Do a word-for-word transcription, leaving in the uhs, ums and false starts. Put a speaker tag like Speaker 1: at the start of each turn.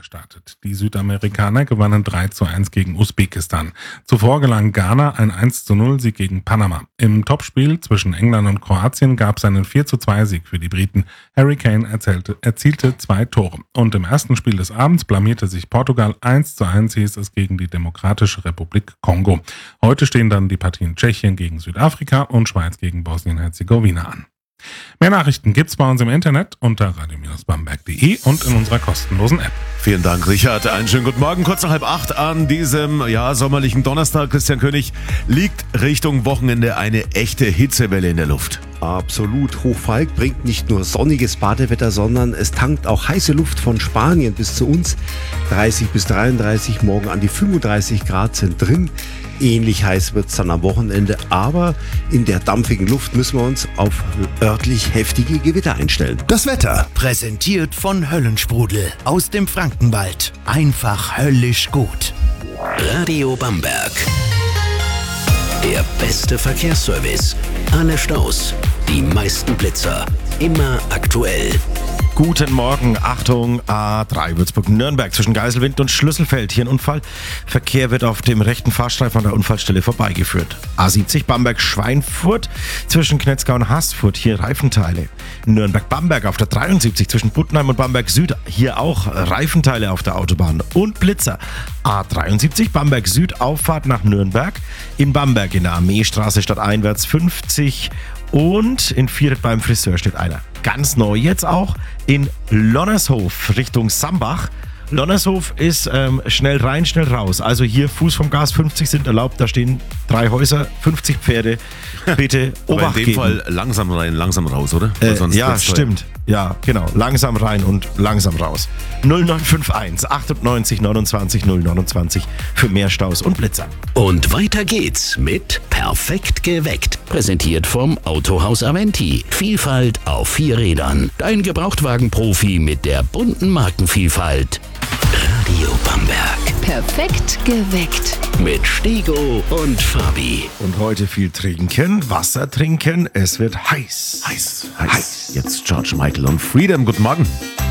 Speaker 1: gestartet. Die Südamerikaner gewannen drei zu eins gegen Usbekistan. Zuvor gelang Ghana ein eins zu null Sieg gegen Panama. Im Topspiel zwischen England und Kroatien gab es einen vier zu zwei Sieg für die Briten. Harry Kane erzählte, erzielte zwei Tore. Und im ersten Spiel des Abends blamierte sich Portugal eins zu eins, hieß es, gegen die Demokratische Republik Kongo. Heute stehen dann die Partien Tschechien gegen Südafrika und Schweiz gegen Bosnien-Herzegowina an. Mehr Nachrichten gibt's bei uns im Internet unter radio Bindestrich bamberg punkt de und in unserer kostenlosen App.
Speaker 2: Vielen Dank, Richard. Einen schönen guten Morgen. Kurz nach halb acht an diesem ja, sommerlichen Donnerstag. Christian König, liegt Richtung Wochenende eine echte Hitzewelle in der Luft.
Speaker 3: Absolut. Hochfalk bringt nicht nur sonniges Badewetter, sondern es tankt auch heiße Luft von Spanien bis zu uns. dreißig bis dreiunddreißig, morgen an die fünfunddreißig Grad sind drin. Ähnlich heiß wird es dann am Wochenende, aber in der dampfigen Luft müssen wir uns auf örtlich heftige Gewitter einstellen.
Speaker 4: Das Wetter präsentiert von Höllensprudel aus dem Frankenwald. Einfach höllisch gut.
Speaker 5: Radio Bamberg. Der beste Verkehrsservice. Alle Staus, die meisten Blitzer. Immer aktuell.
Speaker 6: Guten Morgen, Achtung, A drei Würzburg-Nürnberg zwischen Geiselwind und Schlüsselfeld. Hier ein Unfall. Verkehr wird auf dem rechten Fahrstreifen an der Unfallstelle vorbeigeführt. A siebzig Bamberg-Schweinfurt zwischen Knetzgau und Haßfurt. Hier Reifenteile. Nürnberg-Bamberg auf der dreiundsiebzig zwischen Buttenheim und Bamberg-Süd. Hier auch Reifenteile auf der Autobahn und Blitzer. A dreiundsiebzig Bamberg-Süd Auffahrt nach Nürnberg. In Bamberg in der Armeestraße stadteinwärts fünfzig. Und in Vieret beim Friseur steht einer. Ganz neu jetzt auch in Lonnershof Richtung Sambach. Lonnershof ist ähm, schnell rein, schnell raus. Also hier Fuß vom Gas, fünfzig sind erlaubt. Da stehen drei Häuser, fünfzig Pferde. Bitte Obacht
Speaker 2: Aber in dem
Speaker 6: geben.
Speaker 2: Fall langsam rein, langsam raus, oder?
Speaker 6: Äh,
Speaker 2: sonst
Speaker 6: ja,
Speaker 2: wird's
Speaker 6: stimmt. Ja, genau. Langsam rein und langsam raus. null neun fünf eins achtundneunzig neunundzwanzig null neunundzwanzig für mehr Staus und Blitzer.
Speaker 5: Und weiter geht's mit Perfekt geweckt. Präsentiert vom Autohaus Aventi. Vielfalt auf vier Rädern. Dein Gebrauchtwagenprofi mit der bunten Markenvielfalt. Radio Bamberg.
Speaker 7: Perfekt geweckt.
Speaker 5: Mit Stego und Fabi.
Speaker 6: Und heute viel trinken, Wasser trinken. Es wird heiß.
Speaker 2: Heiß, heiß. Jetzt George Michael und Freedom. Guten Morgen.